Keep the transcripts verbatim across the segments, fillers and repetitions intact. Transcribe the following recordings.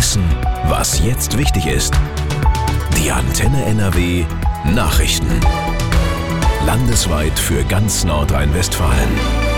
wissen, was jetzt wichtig ist. Die Antenne N R W Nachrichten. Landesweit für ganz Nordrhein-Westfalen.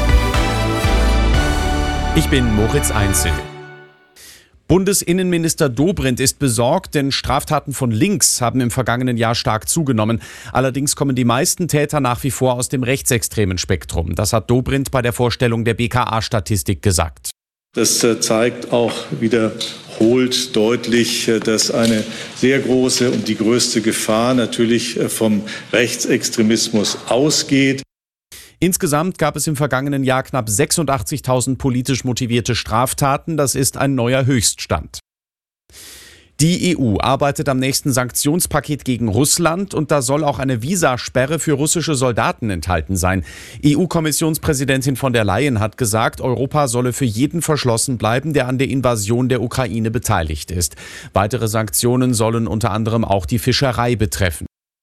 Ich bin Moritz Einzel. Bundesinnenminister Dobrindt ist besorgt, denn Straftaten von links haben im vergangenen Jahr stark zugenommen. Allerdings kommen die meisten Täter nach wie vor aus dem rechtsextremen Spektrum. Das hat Dobrindt bei der Vorstellung der B K A-Statistik gesagt. Das zeigt auch wiederholt deutlich, dass eine sehr große und die größte Gefahr natürlich vom Rechtsextremismus ausgeht. Insgesamt gab es im vergangenen Jahr knapp sechsundachtzigtausend politisch motivierte Straftaten. Das ist ein neuer Höchststand. Die E U arbeitet am nächsten Sanktionspaket gegen Russland und da soll auch eine Visasperre für russische Soldaten enthalten sein. E U-Kommissionspräsidentin von der Leyen hat gesagt, Europa solle für jeden verschlossen bleiben, der an der Invasion der Ukraine beteiligt ist. Weitere Sanktionen sollen unter anderem auch die Fischerei betreffen.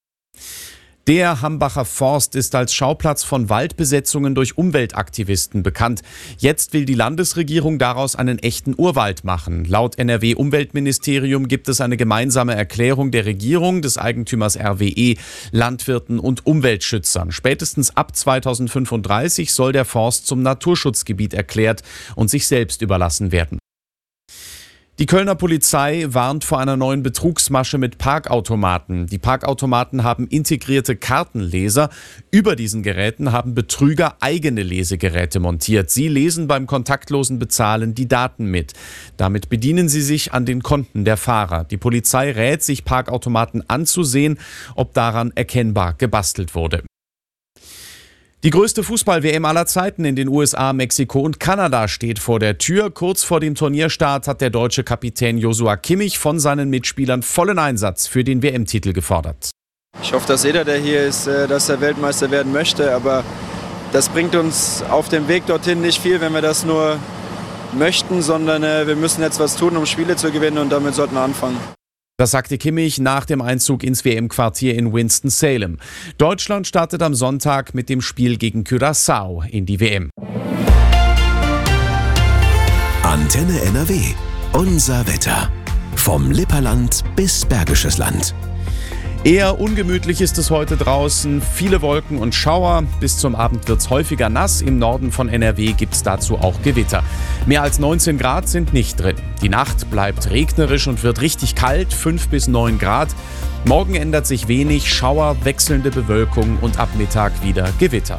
Der Hambacher Forst ist als Schauplatz von Waldbesetzungen durch Umweltaktivisten bekannt. Jetzt will die Landesregierung daraus einen echten Urwald machen. Laut N R W-Umweltministerium gibt es eine gemeinsame Erklärung der Regierung, des Eigentümers R W E, Landwirten und Umweltschützern. Spätestens ab zweitausendfünfunddreißig soll der Forst zum Naturschutzgebiet erklärt und sich selbst überlassen werden. Die Kölner Polizei warnt vor einer neuen Betrugsmasche mit Parkautomaten. Die Parkautomaten haben integrierte Kartenleser. Über diesen Geräten haben Betrüger eigene Lesegeräte montiert. Sie lesen beim kontaktlosen Bezahlen die Daten mit. Damit bedienen sie sich an den Konten der Fahrer. Die Polizei rät, sich Parkautomaten anzusehen, ob daran erkennbar gebastelt wurde. Die größte Fußball-W M aller Zeiten in den U S A, Mexiko und Kanada steht vor der Tür. Kurz vor dem Turnierstart hat der deutsche Kapitän Joshua Kimmich von seinen Mitspielern vollen Einsatz für den W M-Titel gefordert. Ich hoffe, dass jeder, der hier ist, dass er Weltmeister werden möchte, aber das bringt uns auf dem Weg dorthin nicht viel, wenn wir das nur möchten, sondern wir müssen jetzt was tun, um Spiele zu gewinnen und damit sollten wir anfangen. Das sagte Kimmich nach dem Einzug ins W M-Quartier in Winston-Salem. Deutschland startet am Sonntag mit dem Spiel gegen Curaçao in die W M. Antenne N R W. Unser Wetter. Vom Lipperland bis Bergisches Land. Eher ungemütlich ist es heute draußen. Viele Wolken und Schauer. Bis zum Abend wird es häufiger nass. Im Norden von N R W gibt es dazu auch Gewitter. Mehr als neunzehn Grad sind nicht drin. Die Nacht bleibt regnerisch und wird richtig kalt, fünf bis neun Grad. Morgen ändert sich wenig, Schauer, wechselnde Bewölkung und ab Mittag wieder Gewitter.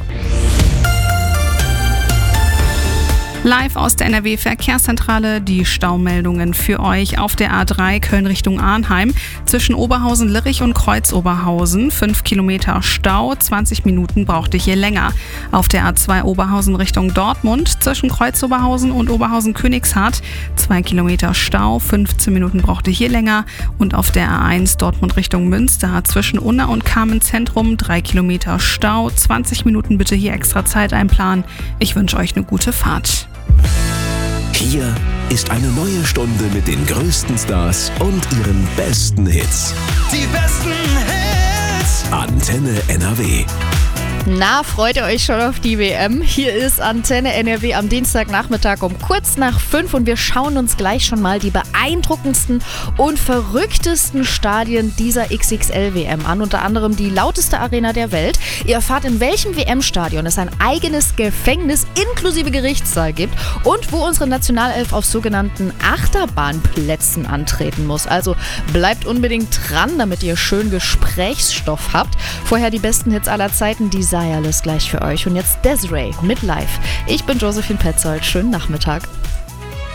Live aus der N R W-Verkehrszentrale die Staumeldungen für euch auf der A drei Köln Richtung Arnheim. Zwischen Oberhausen-Lirich und Kreuz-Oberhausen fünf Kilometer Stau, zwanzig Minuten braucht ihr hier länger. Auf der A zwei Oberhausen Richtung Dortmund zwischen Kreuz-Oberhausen und Oberhausen-Königshardt zwei Kilometer Stau, fünfzehn Minuten braucht ihr hier länger. Und auf der A eins Dortmund Richtung Münster zwischen Unna und Kamen Zentrum drei Kilometer Stau, zwanzig Minuten bitte hier extra Zeit einplanen. Ich wünsche euch eine gute Fahrt. Hier ist eine neue Stunde mit den größten Stars und ihren besten Hits. Die besten Hits. Antenne N R W. Na, freut ihr euch schon auf die W M? Hier ist Antenne N R W am Dienstagnachmittag um kurz nach fünf und wir schauen uns gleich schon mal die beeindruckendsten und verrücktesten Stadien dieser X X L-W M an. Unter anderem die lauteste Arena der Welt. Ihr erfahrt, in welchem W M-Stadion es ein eigenes Gefängnis inklusive Gerichtssaal gibt und wo unsere Nationalelf auf sogenannten Achterbahnplätzen antreten muss. Also bleibt unbedingt dran, damit ihr schön Gesprächsstoff habt. Vorher die besten Hits aller Zeiten, die sei alles gleich für euch. Und jetzt Desiree mit Live. Ich bin Josephine Petzold. Schönen Nachmittag.